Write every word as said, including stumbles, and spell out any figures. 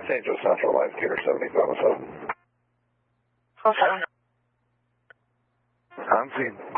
Angeles Central, Live Theater seventy-seven oh seven. Hold on. On scene.